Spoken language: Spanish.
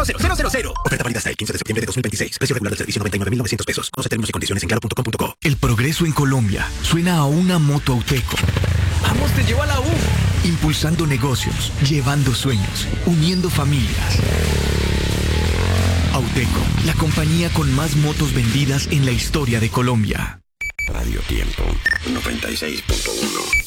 50000. Oferta válida hasta el 15 de septiembre de 2026. Precio regular del servicio 99.900 pesos. Conoce términos y condiciones en claro.com.co. El progreso en Colombia suena a una moto Auteco. ¡Vamos, te llevo a la U! Impulsando negocios, llevando sueños, uniendo familias. Auteco, la compañía con más motos vendidas en la historia de Colombia. Radio Tiempo 96.1.